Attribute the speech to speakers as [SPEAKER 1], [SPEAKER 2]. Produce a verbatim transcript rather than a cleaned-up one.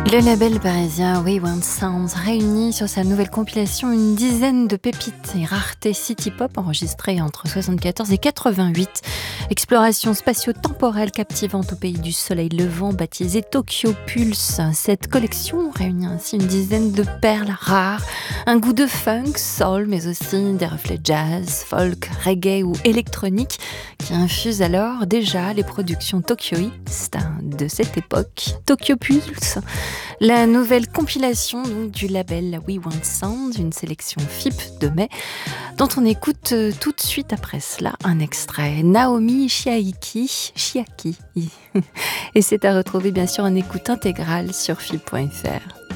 [SPEAKER 1] Le label parisien We Want Sounds réunit sur sa nouvelle compilation une dizaine de pépites et raretés city pop enregistrées entre soixante-quatorze et quatre-vingt-huit. Exploration spatio-temporelle captivante au pays du soleil levant baptisée Tokyo Pulse. Cette collection réunit ainsi une dizaine de perles rares, un goût de funk, soul, mais aussi des reflets jazz, folk, reggae ou électronique qui infusent alors déjà les productions tokyoïstes de cette époque. Tokyo Pulse, la nouvelle compilation donc, du label We Want Sound, une sélection F I P de mai, dont on écoute euh, tout de suite après cela un extrait. Naomi Chiaki, Chiaki. Et c'est à retrouver bien sûr en écoute intégrale sur F I P point F R.